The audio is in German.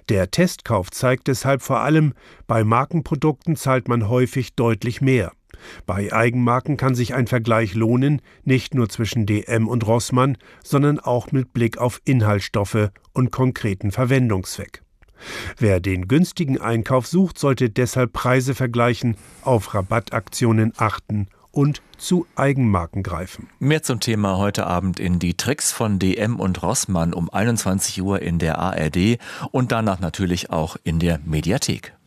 Der Testkauf zeigt deshalb vor allem, bei Markenprodukten zahlt man häufig deutlich mehr. Bei Eigenmarken kann sich ein Vergleich lohnen, nicht nur zwischen DM und Rossmann, sondern auch mit Blick auf Inhaltsstoffe und konkreten Verwendungszweck. Wer den günstigen Einkauf sucht, sollte deshalb Preise vergleichen, auf Rabattaktionen achten und zu Eigenmarken greifen. Mehr zum Thema heute Abend in die Tricks von DM und Rossmann um 21 Uhr in der ARD und danach natürlich auch in der Mediathek.